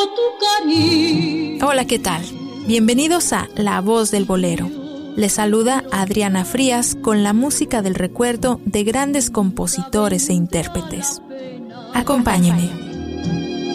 Hola, ¿qué tal? Bienvenidos a La Voz del Bolero. Les saluda Adriana Frías con la música del recuerdo de grandes compositores e intérpretes. Acompáñenme.